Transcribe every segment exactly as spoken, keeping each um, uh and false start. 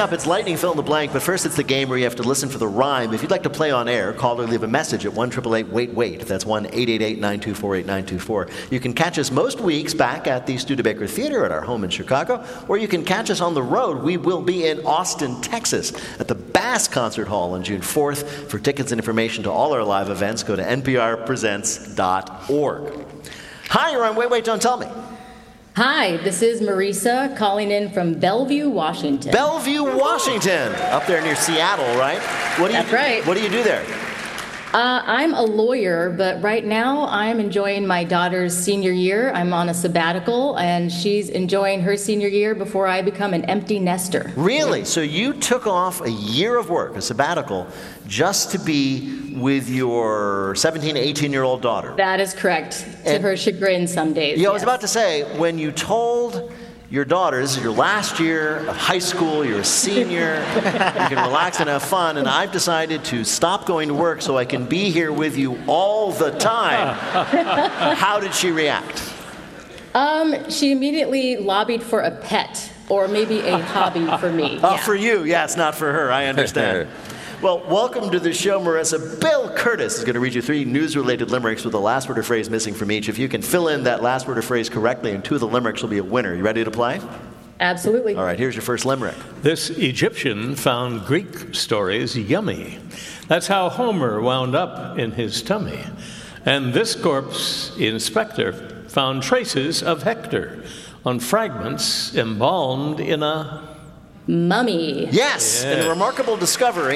up, it's Lightning Fill in the Blank, but first it's the game where you have to listen for the rhyme. If you'd like to play on air, call or leave a message at one eight eight eight wait wait. That's one eight eight eight nine two four eight nine two four. You can catch us most weeks back at the Studebaker Theater at our home in Chicago, or you can catch us on the road. We will be in Austin, Texas at the Bass Concert Hall on June fourth. For tickets and information to all our live events, go to N P R presents dot org. Hi, you're on Wait, Wait, Don't Tell Me. Hi, this is Marisa calling in from Bellevue, Washington. Bellevue, Washington, up there near Seattle, right? What do you That's do, right. What do you do there? Uh, I'm a lawyer, but right now I'm enjoying my daughter's senior year. I'm on a sabbatical, and she's enjoying her senior year before I become an empty nester. Really? So you took off a year of work, a sabbatical, just to be with your seventeen, eighteen-year-old daughter? That is correct, to And- her chagrin some days. Yeah, I was yes. about to say, when you told your daughter, this is your last year of high school, you're a senior, you can relax and have fun, and I've decided to stop going to work so I can be here with you all the time. How did she react? Um, she immediately lobbied for a pet, or maybe a hobby for me. Oh, Yeah. for you, yes, not for her, I understand. Well, welcome to the show, Marissa. Bill Curtis is going to read you three news-related limericks with the last word or phrase missing from each. If you can fill in that last word or phrase correctly and two of the limericks will be a winner. You ready to play? Absolutely. All right, here's your first limerick. This Egyptian found Greek stories yummy. That's how Homer wound up in his tummy. And this corpse inspector found traces of Hector on fragments embalmed in a Mummy. Yes, Yes. and a remarkable discovery.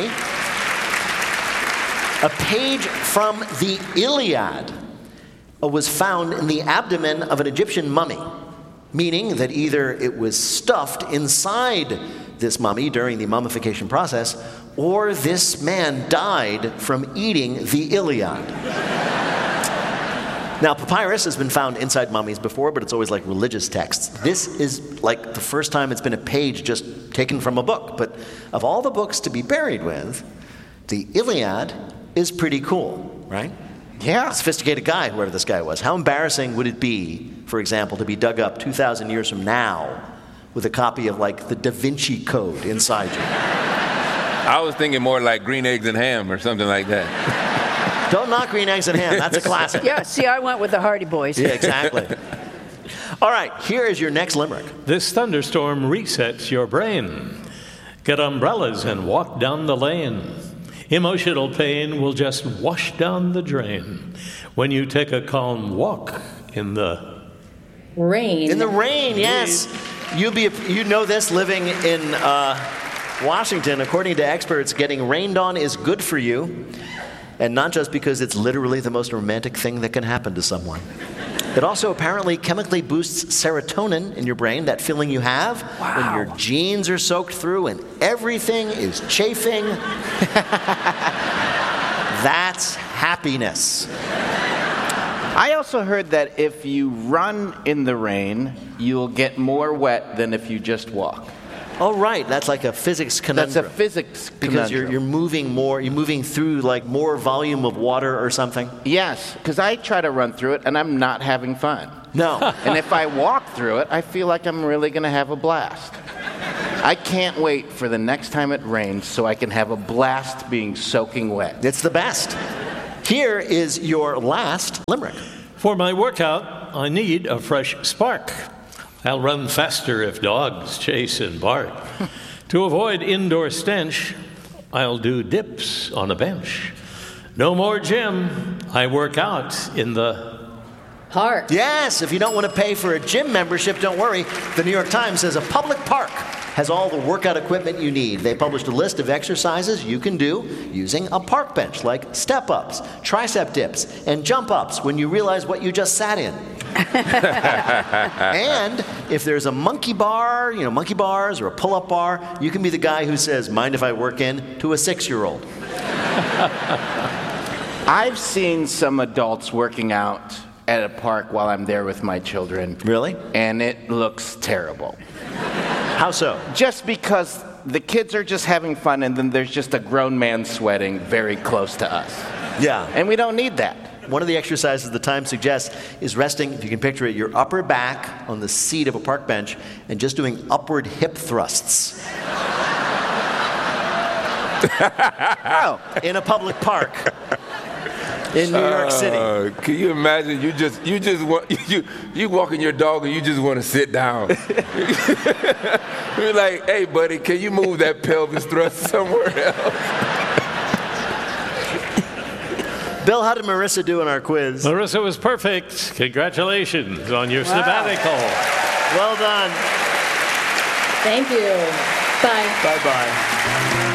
A page from the Iliad was found in the abdomen of an Egyptian mummy, meaning that either it was stuffed inside this mummy during the mummification process, or this man died from eating the Iliad. Now, papyrus has been found inside mummies before, but it's always like religious texts. This is like the first time it's been a page just taken from a book. But of all the books to be buried with, the Iliad is pretty cool, right? Yeah. Sophisticated guy, whoever this guy was. How embarrassing would it be, for example, to be dug up two thousand years from now with a copy of, like, the Da Vinci Code inside you? I was thinking more like green eggs and ham or something like that. Don't knock green eggs and ham. That's a classic. Yeah, see, I went with the Hardy Boys. Yeah, exactly. All right, here is your next limerick. This thunderstorm resets your brain. Get umbrellas and walk down the lane. Emotional pain will just wash down the drain when you take a calm walk in the Rain. In the rain, yes. You be you know this living in uh, Washington. According to experts, getting rained on is good for you, and not just because it's literally the most romantic thing that can happen to someone. It also apparently chemically boosts serotonin in your brain, that feeling you have when your jeans are soaked through and everything is chafing. That's happiness. I also heard that if you run in the rain, you'll get more wet than if you just walk. Oh, right. That's like a physics conundrum. That's a physics Because you're, conundrum. you're moving more, you're moving through like more volume of water or something. Yes, because I try to run through it and I'm not having fun. No. And if I walk through it, I feel like I'm really going to have a blast. I can't wait for the next time it rains so I can have a blast being soaking wet. It's the best. Here is your last limerick. For my workout, I need a fresh spark. I'll run faster if dogs chase and bark. To avoid indoor stench, I'll do dips on a bench. No more gym. I work out in the Park. Yes, if you don't want to pay for a gym membership, don't worry. The New York Times says a public park has all the workout equipment you need. They published a list of exercises you can do using a park bench, like step-ups, tricep dips, and jump-ups when you realize what you just sat in. And if there's a monkey bar, you know, monkey bars or a pull-up bar, you can be the guy who says, mind if I work in, to a six-year-old. I've seen some adults working out at a park while I'm there with my children. Really? And it looks terrible. How so? Just because the kids are just having fun and then there's just a grown man sweating very close to us. Yeah. And we don't need that. One of the exercises the Times suggests is resting, if you can picture it, your upper back on the seat of a park bench and just doing upward hip thrusts. Oh, in a public park in New York City. Uh, can you imagine? You just you just want you you walking your dog and you just want to sit down. You're like, hey, buddy, can you move that pelvis thrust somewhere else? Bill, how did Marissa do in our quiz? Marissa was perfect. Congratulations on your sabbatical. Well done. Thank you. Bye. Bye-bye.